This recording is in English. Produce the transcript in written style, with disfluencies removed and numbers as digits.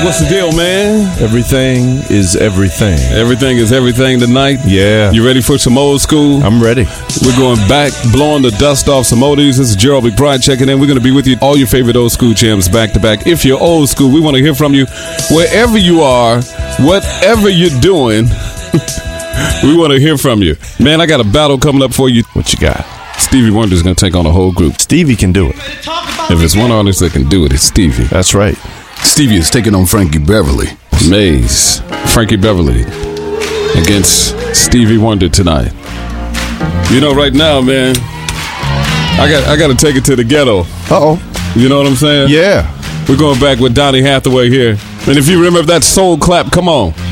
what's the deal, man? Everything is everything. Everything is everything tonight. Yeah. You ready for some old school? I'm ready. We're going back, blowing the dust off some oldies. This is Gerald McBride checking in. We're going to be with you, all your favorite old school jams back to back. If you're old school, we want to hear from you. Wherever you are, whatever you're doing, we want to hear from you. Man, I got a battle coming up for you. What you got? Stevie Wonder's going to take on a whole group. Stevie can do it. If it's one artist that can do it, it's Stevie. That's right. Stevie is taking on Frankie Beverly. Maze. Frankie Beverly against Stevie Wonder tonight. You know, right now, man, I got to take it to the ghetto. Uh-oh. You know what I'm saying? Yeah. We're going back with Donny Hathaway here. And if you remember that soul clap, come on.